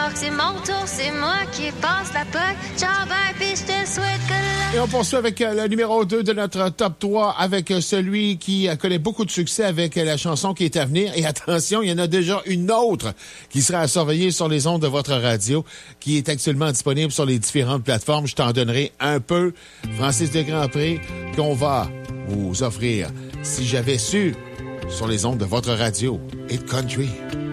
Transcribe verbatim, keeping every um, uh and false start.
croire que c'est mon tour, c'est moi qui passe la POC. Ciao, bye, pis je te souhaite que la... Et on poursuit avec euh, le numéro deux de notre top trois avec euh, celui qui euh, connaît beaucoup de succès avec euh, la chanson qui est à venir. Et attention, il y en a déjà une autre qui sera à surveiller sur les ondes de votre radio, qui est actuellement disponible sur les différentes plateformes. Je t'en donnerai un peu. Francis de Grandpré, qu'on va vous offrir Si j'avais su sur les ondes de votre radio. Hit Country.